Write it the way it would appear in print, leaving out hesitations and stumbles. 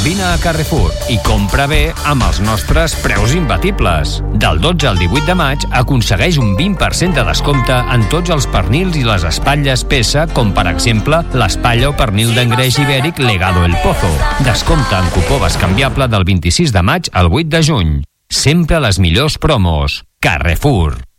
Vine a Carrefour i compra bé amb els nostres preus imbatibles. Del 12 al 18 de maig aconsegueix un 20% de descompte en tots els pernils i les espatlles peça, com per exemple l'espatlla o pernil d'engreix ibèric Legado El Pozo. Descompte en cupó bescanviable del 26 de maig al 8 de juny. Sempre les millors promos. Carrefour.